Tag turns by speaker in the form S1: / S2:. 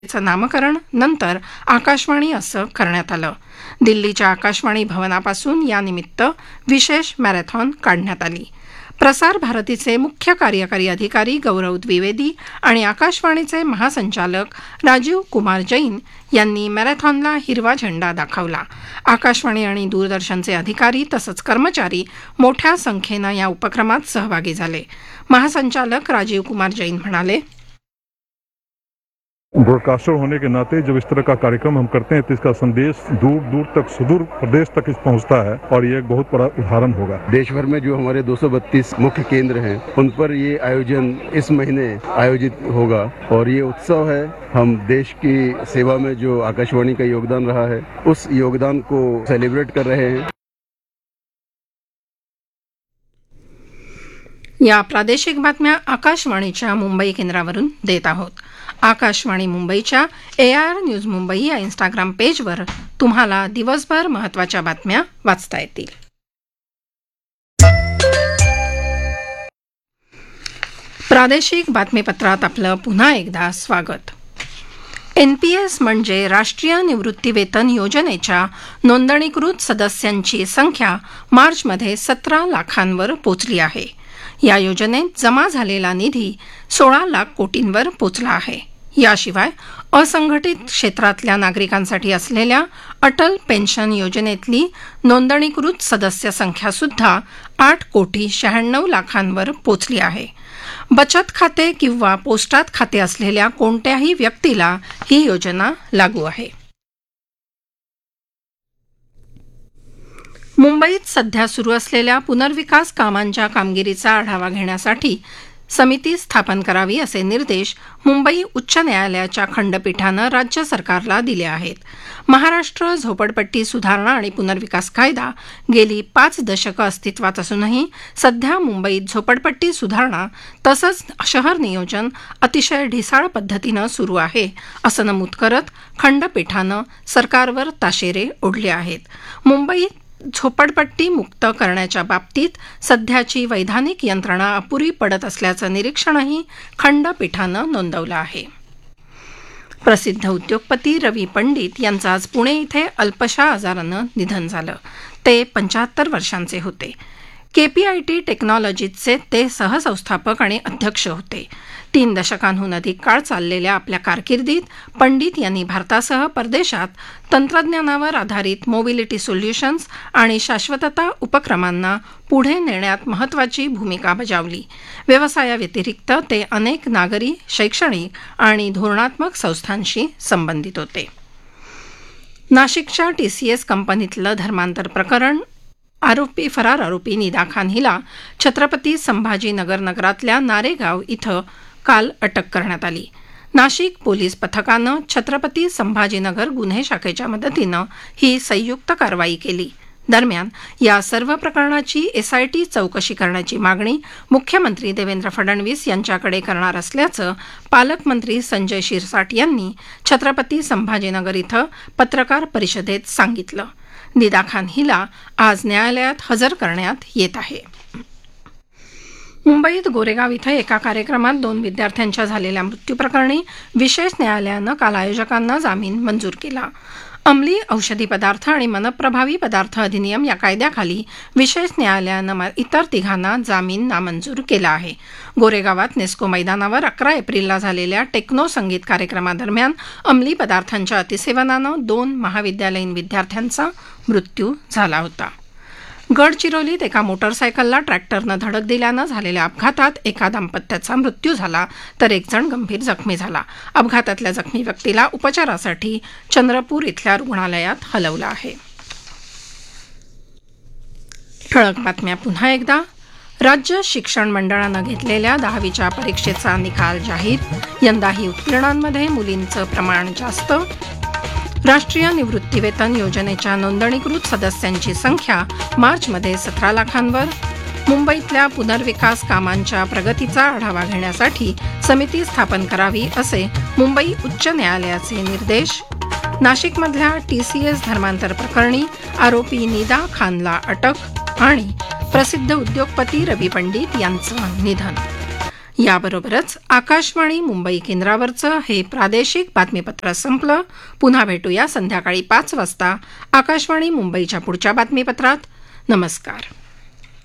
S1: चं नामकरण नंतर आकाशवाणी असं करण्यात आलं. दिल्लीच्या आकाशवाणी भवनापासून यानिमित्त विशेष मॅरेथॉन काढण्यात आली. प्रसार भारतीचे मुख्य कार्यकारी अधिकारी गौरव द्विवेदी आणि आकाशवाणीचे महासंचालक राजीव कुमार जैन यांनी मॅरेथॉनला हिरवा झेंडा दाखवला. आकाशवाणी आणि दूरदर्शनचे अधिकारी तसंच कर्मचारी मोठ्या संख्येनं या उपक्रमात सहभागी झाले. महासंचालक राजीव कुमार जैन म्हणाले,
S2: ब्रॉडकास्टर होने के नाते जब इस तरह का कार्यक्रम हम करते हैं तो इसका संदेश दूर दूर तक सुदूर प्रदेश तक पहुंचता है और ये एक बहुत बड़ा उदाहरण होगा.
S3: देश भर में जो हमारे 232 मुख्य केंद्र हैं उन पर ये आयोजन इस महीने आयोजित होगा और ये उत्सव है. हम देश की सेवा में जो आकाशवाणी का योगदान रहा है उस योगदान को सेलिब्रेट कर रहे हैं.
S1: या प्रादेशिक बातम्या आकाशवाणीच्या मुंबई केंद्रावरून देत आहोत. आकाशवाणी मुंबईच्या AIR न्यूज मुंबई या इंस्टाग्राम पेजवर तुम्हाला दिवसभर महत्त्वाच्या बातम्या वाचता येतील. प्रादेशिक बातमीपत्रात आपलं पुन्हा एकदा स्वागत. NPS म्हणजे राष्ट्रीय निवृत्तीवेतन योजनेच्या नोंदणीकृत सदस्यांची संख्या मार्चमध्ये 17 लाखांवर पोचली आहे. या योजनेत जमा झालेला निधी 16 लाख कोटींवर पोचला आहे. याशिवाय असंघटित क्षेत्रातल्या नागरिकांसाठी असलेल्या अटल पेन्शन योजनेतली नोंदणीकृत सदस्य संख्या सुद्धा 8 कोटी 96 लाखांवर पोचली आहे. बचत खाते किंवा पोस्टात खाते असलेल्या कोणत्याही व्यक्तीला ही योजना लागू आहे. मुंबईत सध्या सुरू असलेल्या पुनर्विकास कामांच्या कामगिरीचा आढावा घेण्यासाठी समिती स्थापन करावी असे निर्देश मुंबई उच्च न्यायालयाच्या खंडपीठानं राज्य सरकारला दिले आहेत. महाराष्ट्र झोपडपट्टी सुधारणा आणि पुनर्विकास कायदा गेली 5 दशकं अस्तित्वात असूनही सध्या मुंबईत झोपडपट्टी सुधारणा तसंच शहर नियोजन अतिशय ढिसाळ पद्धतीनं सुरू आहे असं नमूद करत खंडपीठानं सरकारवर ताशेरे ओढले आहेत. मुंबईत झोपडपट्टी मुक्त करण्याच्या बाबतीत सध्याची वैधानिक यंत्रणा अपुरी पडत असल्याचं निरीक्षणही खंडपीठानं नोंदवलं आहे. प्रसिद्ध उद्योगपती रवी पंडित यांचं आज पुणे इथे अल्पशा आजारानं निधन झालं. ते 75 वर्षांचे होते. KPIT टेक्नॉलॉजीजचे ते सहसंस्थापक आणि अध्यक्ष होते. 3 दशकांहून अधिक काळ चाललेल्या आपल्या कारकिर्दीत पंडित यांनी भारतासह परदेशात तंत्रज्ञानावर आधारित मोबिलिटी सोल्युशन्स आणि शाश्वतता उपक्रमांना पुढे नेण्यात महत्त्वाची भूमिका बजावली. व्यवसायाव्यतिरिक्त ते अनेक नागरी, शैक्षणिक आणि धोरणात्मक संस्थांशी संबंधित होते. नाशिकच्या TCS कंपनीतलं धर्मांतर प्रकरण फरार आरोपी निदा खान हिला छत्रपती संभाजीनगर नगरातल्या नारेगाव इथं काल अटक करण्यात आली. नाशिक पोलीस पथकानं छत्रपती संभाजीनगर गुन्हे शाखेच्या मदतीनं ही संयुक्त कारवाई केली. दरम्यान या सर्व प्रकरणाची SIT चौकशी करण्याची मागणी मुख्यमंत्री देवेंद्र फडणवीस यांच्याकडे करणार असल्याचं पालकमंत्री संजय शिरसाट यांनी छत्रपती संभाजीनगर इथं पत्रकार परिषदेत सांगितलं. निदा खान हिला आज न्यायालयात हजर करण्यात येत आहे. मुंबईत गोरेगाव इथं एका कार्यक्रमात 2 विद्यार्थ्यांच्या झालेल्या मृत्यूप्रकरणी विशेष न्यायालयानं काल आयोजकांना जामीन मंजूर केला. अंमली औषधी पदार्थ आणि मनप्रभावी पदार्थ अधिनियम या कायद्याखाली विशेष न्यायालयानं इतर 3घांना जामीन नामंजूर केला आहे. गोरेगावात नेस्को मैदानावर 11 एप्रिलला झालेल्या टेक्नो संगीत कार्यक्रमादरम्यान अंमली पदार्थांच्या अतिसेवनानं 2 महाविद्यालयीन विद्यार्थ्यांचा मृत्यू झाला होता. गडचिरोलीत एका मोटरसायकलला ट्रॅक्टरनं धडक दिल्यानं झालेल्या अपघातात एका दाम्पत्याचा मृत्यू झाला तर 1 जण गंभीर जखमी झाला. अपघातातल्या जखमी व्यक्तीला उपचारासाठी चंद्रपूर इथल्या रुग्णालयात हलवलं आहे. ठळक बातम्या पुन्हा एकदा. राज्य शिक्षण मंडळानं घेतलेल्या 10वीच्या परीक्षेचा निकाल जाहीर. यंदाही उत्तीर्णांमध्ये मुलींचं प्रमाण जास्त. राष्ट्रीय निवृत्तीवेतन योजनेच्या नोंदणीकृत सदस्यांची संख्या मार्चमध्ये 17 लाखांवर. मुंबईतल्या पुनर्विकास कामांच्या प्रगतीचा आढावा घेण्यासाठी समिती स्थापन करावी असे मुंबई उच्च न्यायालयाचे निर्देश. नाशिकमधल्या TCS धर्मांतर प्रकरणी आरोपी निदा खानला अटक आणि प्रसिद्ध उद्योगपती रवी पंडित यांचं निधन. याबरोबरच आकाशवाणी मुंबई केंद्रावरचं हे प्रादेशिक बातमीपत्र संपलं. पुन्हा भेटूया संध्याकाळी 5 वाजता आकाशवाणी मुंबईच्या पुढच्या बातमीपत्रात. नमस्कार.